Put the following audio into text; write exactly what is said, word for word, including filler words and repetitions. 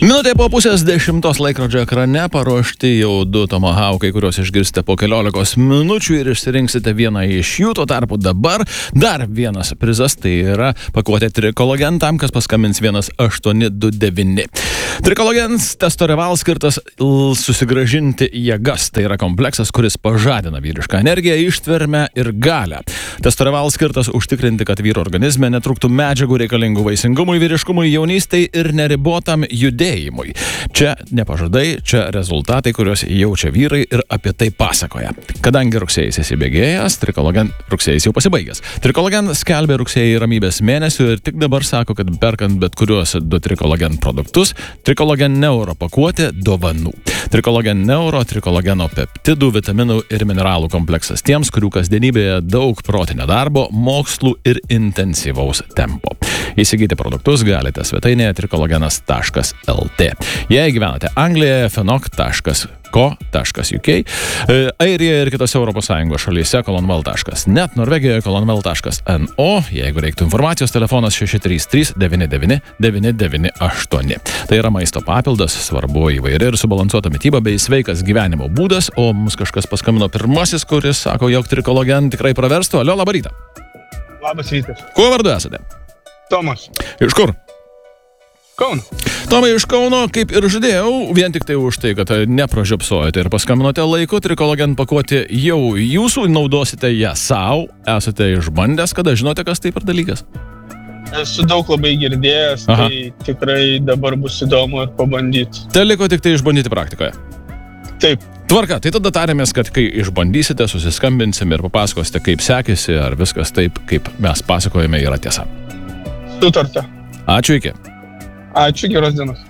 Minutė po pusės dešimtos laikrodžio ekrane paruošti jau du tomahawkai, kuriuos išgirsite po keliolikos minučių ir išsirinksite vieną iš jų. Tuo tarpu dabar dar vienas prizas, tai yra pakuotė Trikologen tam, kas paskambins vienas aštuoni du devyni. Trikologens Testoreval skirtas susigrąžinti jėgas. Tai yra kompleksas, kuris pažadina vyrišką energiją, ištvermę ir galią. Testoreval skirtas užtikrinti, kad vyro organizme netrūktų medžiagų reikalingų vaisingumui, vyriškumui, jaunystei ir neribotam judėjimui. Čia nepažadai, čia rezultatai, kuriuos jaučia vyrai ir apie tai pasakoja. Kadangi rugsėjais įsibėgėjęs, Trikologen rugsėjais jau pasibaigęs. Trikologen skelbė rugsėjį ramybės mėnesių ir tik dabar sako, kad perkant bet kuriuos du Trikologen produktus, Trikologen Neuro pakuotė dovanų. Trikologen Neuro, Trikologeno peptidų, vitaminų ir mineralų kompleksas tiems, kurių kasdienybėje daug protinio darbo, mokslų ir intensyvaus tempo. Įsigyti produktus galite svetainėje trikologenas taškas el tė. Jei gyvenate Anglijoje, fenok taškas ko taškas uk, Airijoje ir kitose Europos Sąjungos šalyse kolonvel taškas net, Norvegijoje kolonvel taškas en o. Jeigu reiktų informacijos, telefonas šeši trys trys devyni devyni devyni devyni aštuoni. Tai yra maisto papildas, svarbu įvairi ir subalansuota mityba bei sveikas gyvenimo būdas, o mums kažkas paskambino pirmasis, kuris sako, jog Trikologen tikrai praverstų. Alio, labą rytą. Labas rytas. Kuo vardu esate? Tomas. Iš kur? Kauno. Tomai, iš Kauno, kaip ir žadėjau, vien tik tai už tai, kad nepražiopsojate ir paskambinote laiku, Trikologen pakuoti jau jūsų, naudosite ją savo, esate išbandęs, kada žinote, kas tai per dalykas? Esu daug labai girdėjęs, Aha. tai tikrai dabar bus įdomu ir pabandyti. Tai liko tik tai išbandyti praktikoje. Taip, Tvarka, tai tada tarėmės, kad kai išbandysite, susiskambinsime ir papasakosite, kaip sekėsi, ar viskas taip, kaip mes pasakojame, yra tiesa. sutarta. Ačiū, iki. Ačiū, geros dienos.